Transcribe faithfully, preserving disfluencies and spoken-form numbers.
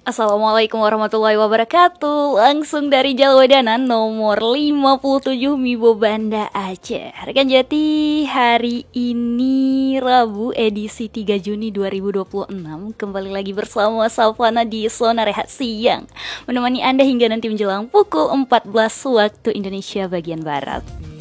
Assalamualaikum warahmatullahi wabarakatuh. Langsung dari Jalwadanan nomor lima puluh tujuh Mibo Banda Aceh. Rekan Jati, hari ini Rabu edisi tiga Juni dua ribu dua puluh enam. Kembali lagi bersama Safana di Zona Rehat Siang, menemani Anda hingga nanti menjelang pukul empat belas waktu Indonesia bagian Barat.